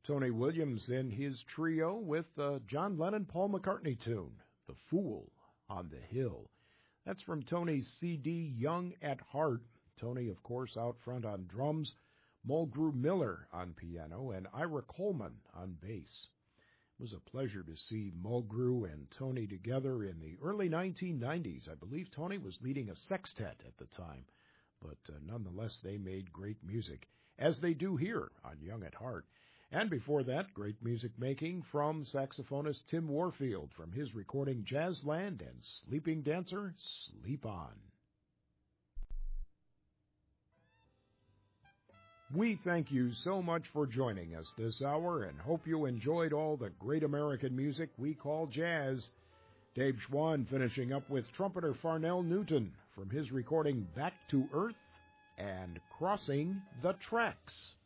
Tony Williams in his trio with the John Lennon-Paul McCartney tune, The Fool on the Hill. That's from Tony's CD, Young at Heart. Tony, of course, out front on drums, Mulgrew Miller on piano, and Ira Coleman on bass. It was a pleasure to see Mulgrew and Tony together in the early 1990s. I believe Tony was leading a sextet at the time, but nonetheless, they made great music, as they do here on Young at Heart. And before that, great music making from saxophonist Tim Warfield from his recording Jazzland and Sleeping Dancer, Sleep On. We thank you so much for joining us this hour and hope you enjoyed all the great American music we call jazz. Dave Schwann finishing up with trumpeter Farnell Newton from his recording Back to Earth and Crossing the Tracks.